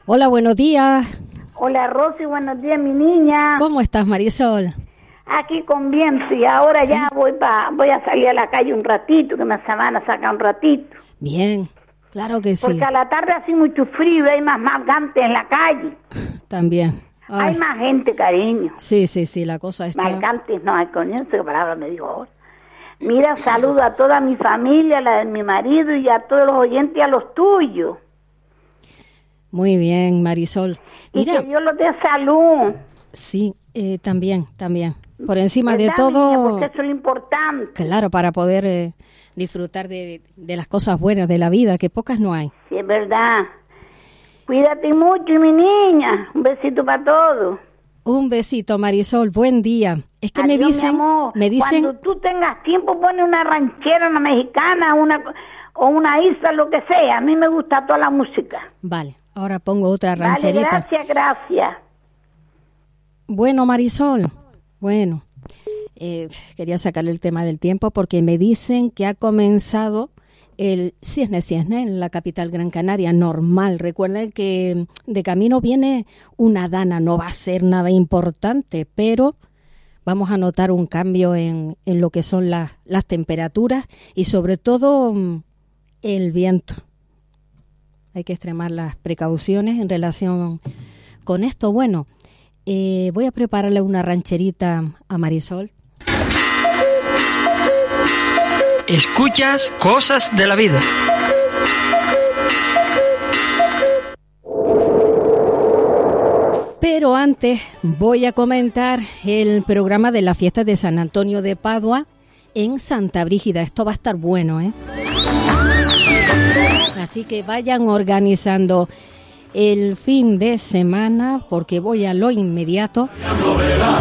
Hola, buenos días. Hola, Rosy, buenos días, mi niña. ¿Cómo estás, Marisol? Aquí con bien, sí. Ahora ¿Sí? ya voy a salir a la calle un ratito, que me van a sacar un ratito. Bien, claro que sí. Porque a la tarde hace mucho frío, hay más margantes en la calle. También. Ay. Hay más gente, cariño. Sí, la cosa está... Margantes no hay, coño, no sé qué palabra me dijo ahora. Mira, saludo a toda mi familia, la de mi marido y a todos los oyentes y a los tuyos. Muy bien, Marisol. Mira, Y que Dios los dé salud. Sí, también. Por encima de ¿Verdad, todo... niña? Porque eso es lo importante. Claro, para poder disfrutar de las cosas buenas de la vida, que pocas no hay. Sí, es verdad. Cuídate mucho, mi niña. Un besito para todos. Un besito, Marisol. Buen día. Es que Adiós, me dicen... Cuando tú tengas tiempo, pone una ranchera, una mexicana, o una isla, lo que sea. A mí me gusta toda la música. Vale, ahora pongo otra rancherita. Vale, gracias. Bueno, Marisol, quería sacarle el tema del tiempo porque me dicen que ha comenzado el Cisne en la capital Gran Canaria, normal. Recuerden que de camino viene una dana, no va a ser nada importante, pero vamos a notar un cambio en lo que son las temperaturas y sobre todo el viento. Hay que extremar las precauciones en relación con esto. Bueno, voy a prepararle una rancherita a Marisol. Escuchas Cosas de la Vida. Pero antes voy a comentar el programa de la fiesta de San Antonio de Padua en Santa Brígida. Esto va a estar bueno, ¿eh? Así que vayan organizando el fin de semana porque voy a lo inmediato.